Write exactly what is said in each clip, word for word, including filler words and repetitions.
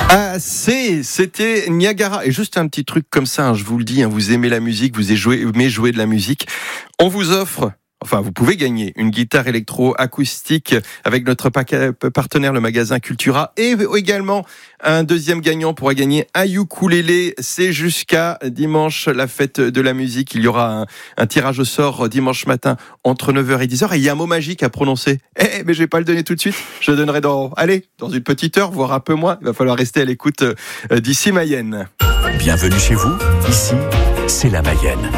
Ah, c'est, c'était Niagara. Et juste un petit truc comme ça, hein, je vous le dis, hein, vous aimez la musique, vous aimez jouer de la musique. On vous offre, enfin, vous pouvez gagner une guitare électro-acoustique avec notre partenaire, le magasin Cultura. Et également, un deuxième gagnant pourra gagner un ukulélé. C'est jusqu'à dimanche, la fête de la musique. Il y aura un, un tirage au sort dimanche matin entre neuf heures et dix heures. Et il y a un mot magique à prononcer. Eh, mais je vais pas le donner tout de suite. Je le donnerai dans, allez, dans une petite heure, voire un peu moins. Il va falloir rester à l'écoute d'ici Mayenne. Bienvenue chez vous. Ici, c'est la Mayenne.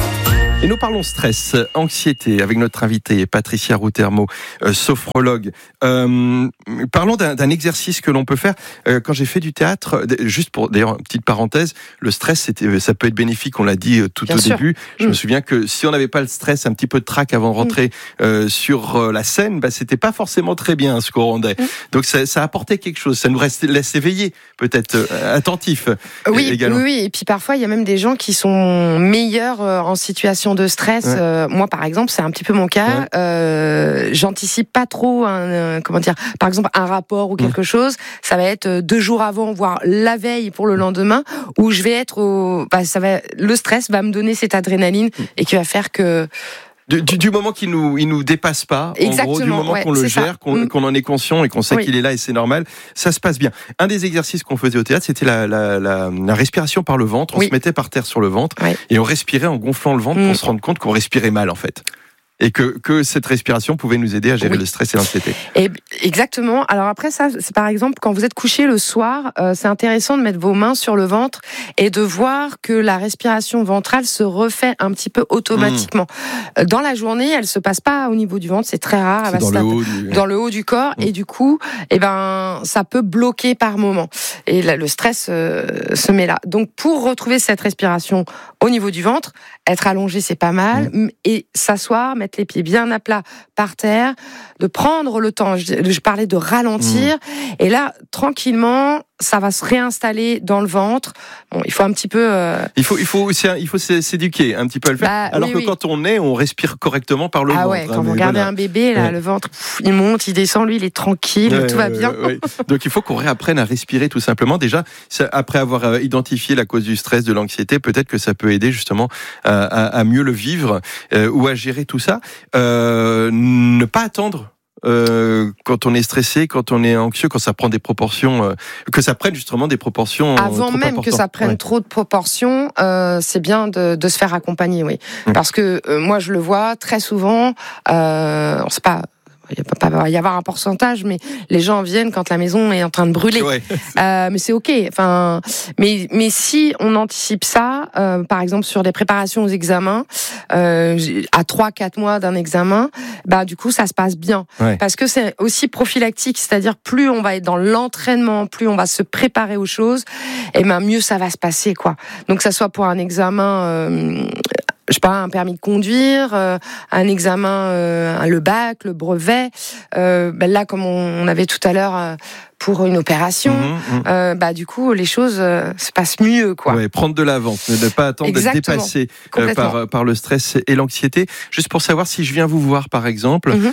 Et nous parlons stress, anxiété avec notre invitée Patricia Routermo, euh, sophrologue. Euh, parlons d'un, d'un exercice que l'on peut faire. Euh, quand j'ai fait du théâtre, juste pour d'ailleurs une petite parenthèse, le stress, c'était, ça peut être bénéfique. On l'a dit tout Bien au sûr. début. Je mmh. me souviens que si on n'avait pas le stress, un petit peu de trac avant de rentrer mmh. euh, sur la scène, bah, c'était pas forcément très bien ce qu'on rendait. Mmh. Donc ça, ça apportait quelque chose. Ça nous reste, laisse éveiller, peut-être euh, attentif. Oui, également. oui, oui. Et puis parfois il y a même des gens qui sont meilleurs euh, en situation de stress. Ouais. Euh, moi, par exemple, c'est un petit peu mon cas. Ouais. Euh, j'anticipe pas trop, un, euh, comment dire, par exemple, un rapport ou quelque mmh. chose. Ça va être deux jours avant, voire la veille pour le lendemain, où je vais être au, bah, ça va, le stress va me donner cette adrénaline mmh. et qui va faire que. Du, du, du moment qu'il nous, il nous dépasse pas, Exactement, en gros, du moment ouais, qu'on le gère, qu'on, mmh. qu'on en est conscient et qu'on sait oui. qu'il est là et c'est normal, ça se passe bien. Un des exercices qu'on faisait au théâtre, c'était la, la, la, la respiration par le ventre. On oui. se mettait par terre sur le ventre oui. et on respirait en gonflant le ventre mmh. pour se rendre compte qu'on respirait mal en fait. Et que, que cette respiration pouvait nous aider à gérer oui. le stress et l'anxiété. Et exactement. Alors après ça, c'est par exemple quand vous êtes couché le soir, euh, c'est intéressant de mettre vos mains sur le ventre et de voir que la respiration ventrale se refait un petit peu automatiquement. Mmh. Dans la journée, elle se passe pas au niveau du ventre, c'est très rare. C'est dans, le haut du... dans le haut du corps mmh. et du coup, eh ben, ça peut bloquer par moment. Et là, le stress euh, se met là. Donc pour retrouver cette respiration au niveau du ventre, être allongé c'est pas mal mmh. et s'asseoir, mettre les pieds bien à plat par terre, de prendre le temps, je, je parlais de ralentir, mmh. et là, tranquillement, ça va se réinstaller dans le ventre. Bon, il faut un petit peu... Euh... Il faut, il faut, il faut s'éduquer un petit peu à le faire. Bah, Alors oui, que oui. quand on est, on respire correctement par le ah ventre. Ouais, quand hein, vous regardez voilà. un bébé, là, ouais. le ventre, pff, il monte, il descend, lui, il est tranquille, ouais, tout va bien. Ouais, ouais. Donc il faut qu'on réapprenne à respirer tout simplement. Déjà, ça, après avoir identifié la cause du stress, de l'anxiété, peut-être que ça peut aider justement à, à, à mieux le vivre euh, ou à gérer tout ça. Euh, ne pas attendre. Euh, quand on est stressé, quand on est anxieux, quand ça prend des proportions, euh, que ça prenne justement des proportions avant trop même importantes. Que ça prenne ouais. trop de proportions, euh, c'est bien de, de se faire accompagner, oui. Mmh. Parce que euh, moi je le vois très souvent, euh, on sait pas. Il va pas y avoir un pourcentage, mais les gens viennent quand la maison est en train de brûler. Ouais. Euh, mais c'est ok. Enfin, mais mais si on anticipe ça, euh, par exemple sur des préparations aux examens, euh, à trois quatre mois d'un examen, bah du coup ça se passe bien. Ouais. Parce que c'est aussi prophylactique, c'est-à-dire plus on va être dans l'entraînement, plus on va se préparer aux choses, et ben mieux ça va se passer quoi. Donc que ça soit pour un examen. Euh, je sais pas, un permis de conduire, euh, un examen, euh, le bac, le brevet. Euh, ben là, comme on, on avait tout à l'heure euh, pour une opération, mmh, mmh. Euh, bah du coup les choses euh, se passent mieux, quoi. Ouais, prendre de l'avance, ne pas attendre Exactement. d'être dépassé euh, par par le stress et l'anxiété. Juste pour savoir si je viens vous voir, par exemple. Mmh.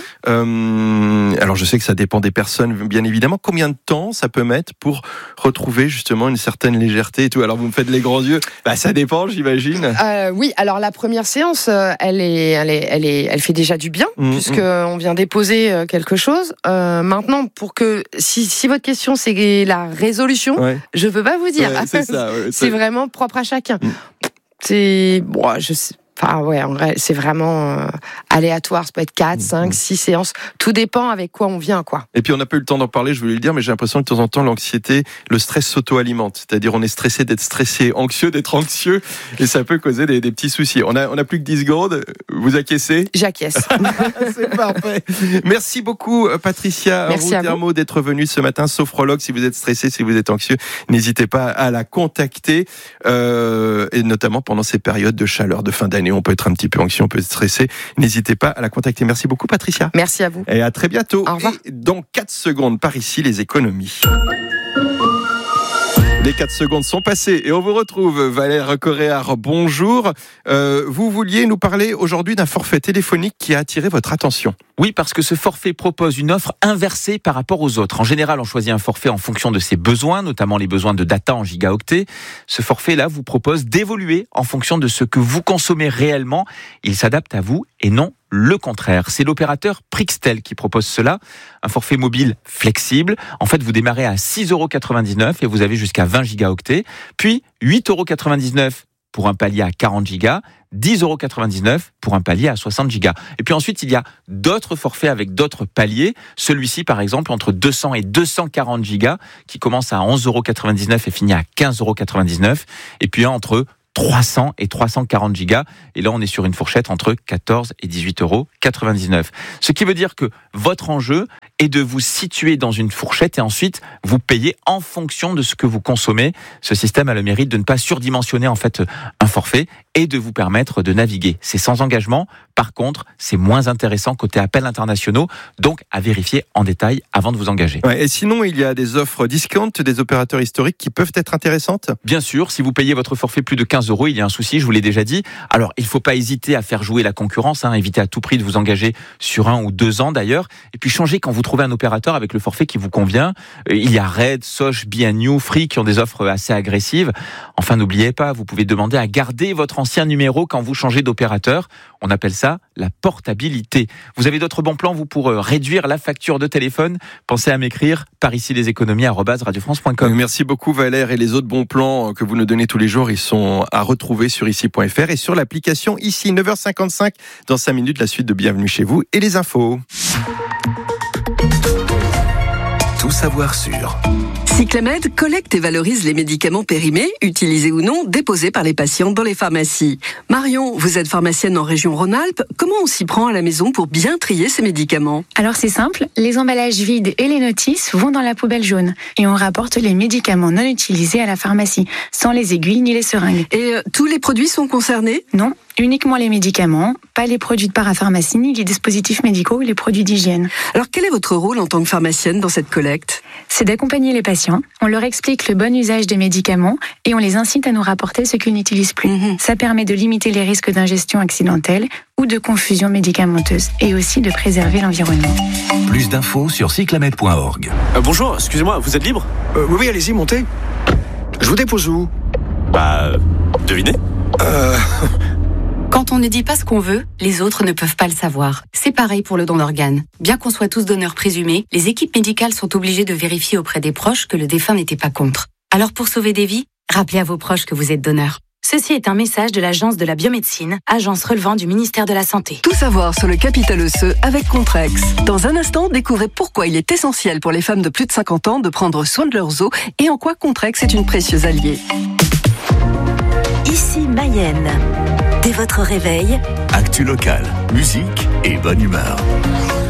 Euh, alors je sais que ça dépend des personnes, bien évidemment. Combien de temps ça peut mettre pour retrouver justement une certaine légèreté et tout. Alors vous me faites les grands yeux. Bah ça dépend, j'imagine. Euh, oui. Alors la première séance, elle est, elle est, elle est, elle fait déjà du bien mmh, puisque mmh. on vient déposer quelque chose. Euh, maintenant, pour que si si votre question c'est la résolution, ouais. je peux pas vous dire. Ouais, c'est ça, ouais, c'est vraiment propre à chacun. Mmh. C'est bon, je sais. Enfin, ouais, en vrai, c'est vraiment euh, aléatoire. Ça peut être quatre, cinq, six séances. Tout dépend avec quoi on vient, quoi. Et puis, on n'a pas eu le temps d'en parler, je voulais le dire, mais j'ai l'impression que de temps en temps, l'anxiété, le stress s'auto-alimente. C'est-à-dire, on est stressé d'être stressé, anxieux d'être anxieux, et ça peut causer des, des petits soucis. On a, on a plus que dix secondes. Vous acquiescez? J'acquiesce. C'est parfait. Merci beaucoup, Patricia Routermo, d'être venue ce matin, sophrologue. Si vous êtes stressé, si vous êtes anxieux, n'hésitez pas à la contacter, euh, et notamment pendant ces périodes de chaleur, de fin d'année. On peut être un petit peu anxieux, on peut être stressé. N'hésitez pas à la contacter. Merci beaucoup, Patricia. Merci à vous. Et à très bientôt. Au revoir. Et dans quatre secondes, par ici, les économies. Les quatre secondes sont passées et on vous retrouve, Valère Coréard, bonjour. Euh, vous vouliez nous parler aujourd'hui d'un forfait téléphonique qui a attiré votre attention. Oui, parce que ce forfait propose une offre inversée par rapport aux autres. En général, on choisit un forfait en fonction de ses besoins, notamment les besoins de data en gigaoctets. Ce forfait-là vous propose d'évoluer en fonction de ce que vous consommez réellement. Il s'adapte à vous et non le contraire. C'est l'opérateur Prixtel qui propose cela. Un forfait mobile flexible. En fait, vous démarrez à six euros quatre-vingt-dix-neuf et vous avez jusqu'à vingt gigaoctets. Puis huit euros quatre-vingt-dix-neuf pour un palier à quarante gigas, dix euros quatre-vingt-dix-neuf pour un palier à soixante gigas. Et puis ensuite, il y a d'autres forfaits avec d'autres paliers. Celui-ci, par exemple, entre deux cents et deux cent quarante gigas, qui commence à onze euros quatre-vingt-dix-neuf et finit à quinze euros quatre-vingt-dix-neuf. Et puis entre trois cents et trois cent quarante gigas. Et là, on est sur une fourchette entre quatorze et dix-huit euros quatre-vingt-dix-neuf. Ce qui veut dire que votre enjeu est de vous situer dans une fourchette et ensuite vous payez en fonction de ce que vous consommez. Ce système a le mérite de ne pas surdimensionner en fait un forfait et de vous permettre de naviguer. C'est sans engagement. Par contre, c'est moins intéressant côté appels internationaux. Donc, à vérifier en détail avant de vous engager. Ouais, et sinon, il y a des offres discount des opérateurs historiques qui peuvent être intéressantes ? Bien sûr, si vous payez votre forfait plus de quinze euros, il y a un souci, je vous l'ai déjà dit. Alors, il ne faut pas hésiter à faire jouer la concurrence, hein, éviter à tout prix de vous engager sur un ou deux ans d'ailleurs. Et puis, changer quand vous trouvez un opérateur avec le forfait qui vous convient. Il y a Red, Sosh, B N U, Free qui ont des offres assez agressives. Enfin, n'oubliez pas, vous pouvez demander à garder votre ancien numéro quand vous changez d'opérateur. On appelle ça la portabilité. Vous avez d'autres bons plans, vous, pour réduire la facture de téléphone? Pensez à m'écrire par ici les économies arobase radio france point com. Merci beaucoup Valère, et les autres bons plans que vous nous donnez tous les jours, ils sont à retrouver sur ici point f r et sur l'application Ici. neuf heures cinquante-cinq, dans cinq minutes, la suite de Bienvenue chez vous et les infos. Tout savoir sur Cyclamed collecte et valorise les médicaments périmés, utilisés ou non, déposés par les patients dans les pharmacies. Marion, vous êtes pharmacienne en région Rhône-Alpes. Comment on s'y prend à la maison pour bien trier ces médicaments? Alors c'est simple, les emballages vides et les notices vont dans la poubelle jaune. Et on rapporte les médicaments non utilisés à la pharmacie, sans les aiguilles ni les seringues. Et euh, tous les produits sont concernés? Non, uniquement les médicaments, pas les produits de parapharmacie, ni les dispositifs médicaux ou les produits d'hygiène. Alors quel est votre rôle en tant que pharmacienne dans cette collecte? C'est d'accompagner les patients. On leur explique le bon usage des médicaments et on les incite à nous rapporter ce qu'ils n'utilisent plus. Mmh. Ça permet de limiter les risques d'ingestion accidentelle ou de confusion médicamenteuse et aussi de préserver l'environnement. Plus d'infos sur cyclamed point org. Euh, bonjour, excusez-moi, vous êtes libre? euh, Oui, oui, allez-y, montez. Je vous dépose où? Bah, devinez. Euh... Quand on ne dit pas ce qu'on veut, les autres ne peuvent pas le savoir. C'est pareil pour le don d'organes. Bien qu'on soit tous donneurs présumés, les équipes médicales sont obligées de vérifier auprès des proches que le défunt n'était pas contre. Alors pour sauver des vies, rappelez à vos proches que vous êtes donneur. Ceci est un message de l'Agence de la biomédecine, agence relevant du ministère de la Santé. Tout savoir sur le capital osseux avec Contrex. Dans un instant, découvrez pourquoi il est essentiel pour les femmes de plus de cinquante ans de prendre soin de leurs os et en quoi Contrex est une précieuse alliée. Ici Mayenne. Dès votre réveil, actu local, musique et bonne humeur.